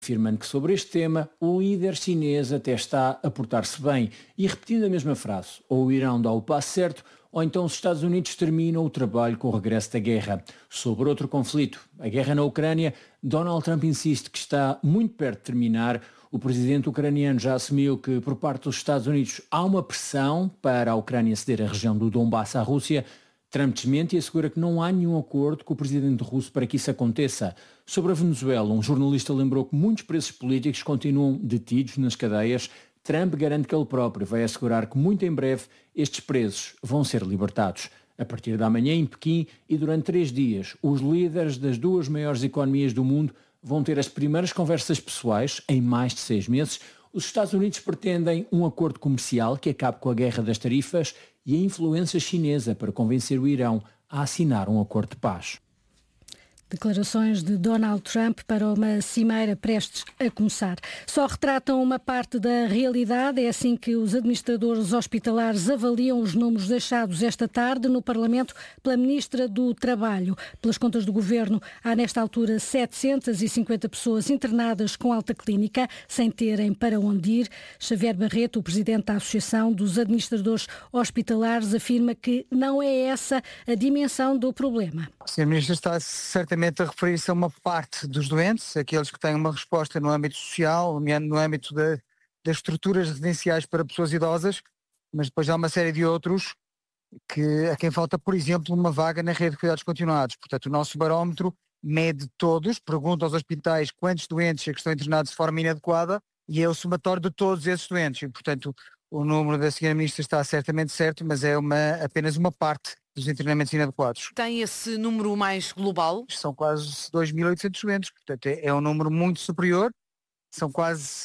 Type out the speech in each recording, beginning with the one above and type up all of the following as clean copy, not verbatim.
afirmando que sobre este tema o líder chinês até está a portar-se bem e repetindo a mesma frase: ou o Irão dá o passo certo, ou então os Estados Unidos terminam o trabalho com o regresso da guerra. Sobre outro conflito, a guerra na Ucrânia, Donald Trump insiste que está muito perto de terminar. O presidente ucraniano já assumiu que por parte dos Estados Unidos há uma pressão para a Ucrânia ceder a região do Donbass à Rússia. Trump desmente e assegura que não há nenhum acordo com o presidente russo para que isso aconteça. Sobre a Venezuela, um jornalista lembrou que muitos presos políticos continuam detidos nas cadeias. Trump garante que ele próprio vai assegurar que muito em breve estes presos vão ser libertados. A partir da manhã em Pequim e durante 3 dias, os líderes das 2 maiores economias do mundo vão ter as primeiras conversas pessoais em mais de 6 meses. Os Estados Unidos pretendem um acordo comercial que acabe com a guerra das tarifas e a influência chinesa para convencer o Irão a assinar um acordo de paz. Declarações de Donald Trump para uma cimeira prestes a começar. Só retratam uma parte da realidade. É assim que os administradores hospitalares avaliam os números deixados esta tarde no Parlamento pela Ministra do Trabalho. Pelas contas do Governo, há nesta altura 750 pessoas internadas com alta clínica, sem terem para onde ir. Xavier Barreto, o presidente da Associação dos Administradores Hospitalares, afirma que não é essa a dimensão do problema. O Sr. Ministro está certamente a referir-se a uma parte dos doentes, aqueles que têm uma resposta no âmbito social, no âmbito das estruturas residenciais para pessoas idosas, mas depois há uma série de outros a quem falta, por exemplo, uma vaga na rede de cuidados continuados. Portanto, o nosso barómetro mede todos, pergunta aos hospitais quantos doentes é que estão internados de forma inadequada e é o somatório de todos esses doentes. E, portanto, o número da Sra. Ministra está certamente certo, mas é apenas uma parte dos internamentos inadequados. Tem esse número mais global? São quase 2.800 doentes, portanto é um número muito superior. São quase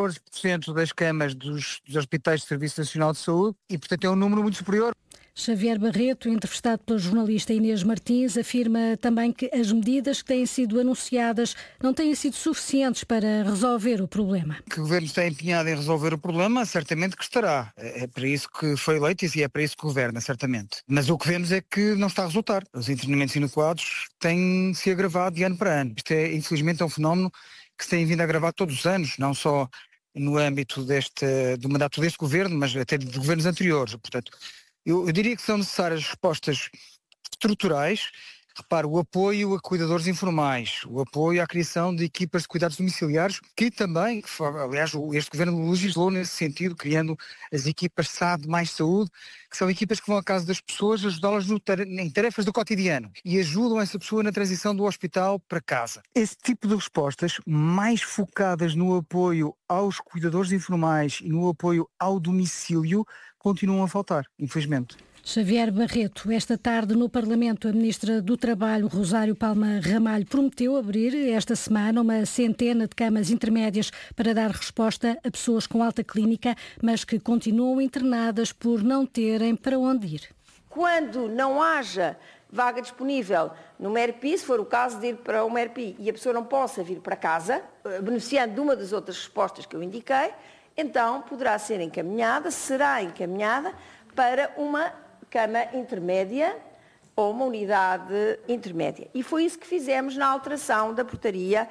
14% das camas dos hospitais de Serviço Nacional de Saúde e, portanto, é um número muito superior. Xavier Barreto, entrevistado pela jornalista Inês Martins, afirma também que as medidas que têm sido anunciadas não têm sido suficientes para resolver o problema. Que o Governo está empenhado em resolver o problema, certamente que estará. É para isso que foi eleito e é para isso que governa, certamente. Mas o que vemos é que não está a resultar. Os internamentos inadequados têm se agravado de ano para ano. Isto é, infelizmente, um fenómeno que se tem vindo a agravar todos os anos, não só no âmbito do mandato deste Governo, mas até de governos anteriores. Portanto, eu diria que são necessárias respostas estruturais. Repare, o apoio a cuidadores informais, o apoio à criação de equipas de cuidados domiciliares, que também, aliás, este Governo legislou nesse sentido, criando as equipas SAD mais saúde, que são equipas que vão à casa das pessoas, ajudá-las em tarefas do cotidiano e ajudam essa pessoa na transição do hospital para casa. Esse tipo de respostas, mais focadas no apoio aos cuidadores informais e no apoio ao domicílio, continuam a faltar, infelizmente. Xavier Barreto, esta tarde no Parlamento, a Ministra do Trabalho, Rosário Palma Ramalho, prometeu abrir esta semana uma centena de camas intermédias para dar resposta a pessoas com alta clínica, mas que continuam internadas por não terem para onde ir. Quando não haja vaga disponível no MERPI, se for o caso de ir para o MERPI e a pessoa não possa vir para casa, beneficiando de uma das outras respostas que eu indiquei, então poderá ser encaminhada, será encaminhada para uma cama intermédia ou uma unidade intermédia. E foi isso que fizemos na alteração da portaria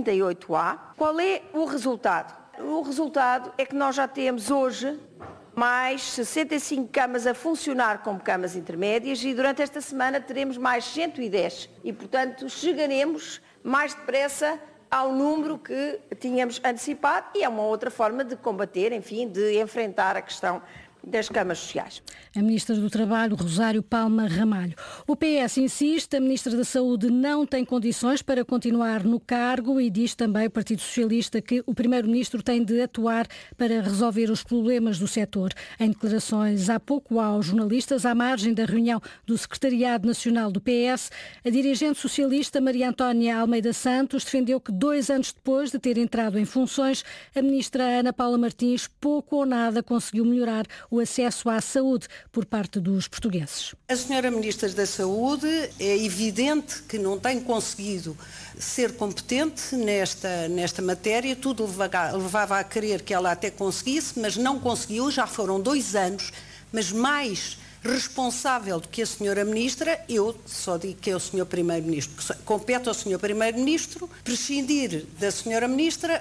38A. Qual é o resultado? O resultado é que nós já temos hoje mais 65 camas a funcionar como camas intermédias e durante esta semana teremos mais 110. E, portanto, chegaremos mais depressa ao número que tínhamos antecipado e é uma outra forma de combater, enfim, de enfrentar a questão das camas sociais. A Ministra do Trabalho, Rosário Palma Ramalho. O PS insiste, a Ministra da Saúde não tem condições para continuar no cargo e diz também o Partido Socialista que o Primeiro-Ministro tem de atuar para resolver os problemas do setor. Em declarações há pouco aos jornalistas, à margem da reunião do Secretariado Nacional do PS, a dirigente socialista Maria Antónia Almeida Santos defendeu que 2 anos depois de ter entrado em funções, a Ministra Ana Paula Martins pouco ou nada conseguiu melhorar o acesso à saúde por parte dos portugueses. A senhora Ministra da Saúde é evidente que não tem conseguido ser competente nesta matéria, tudo levava a crer que ela até conseguisse, mas não conseguiu, já foram 2 anos, mas mais responsável do que a senhora Ministra, eu só digo que é o senhor Primeiro-Ministro, porque compete ao senhor Primeiro-Ministro prescindir da senhora Ministra